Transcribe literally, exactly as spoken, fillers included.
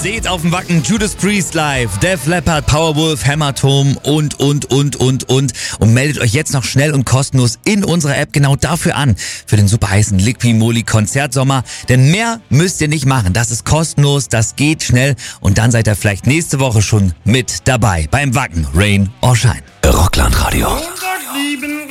Seht auf dem Wacken Judas Priest live, Def Leppard, Powerwolf, Hämatom und, und, und, und, und. Und meldet euch jetzt noch schnell und kostenlos in unserer App genau dafür an. Für den super heißen Liqui Moly Konzertsommer. Denn mehr müsst ihr nicht machen. Das ist kostenlos, das geht schnell. Und dann seid ihr vielleicht nächste Woche schon mit dabei beim Wacken, Rain or Shine. Rockland Radio.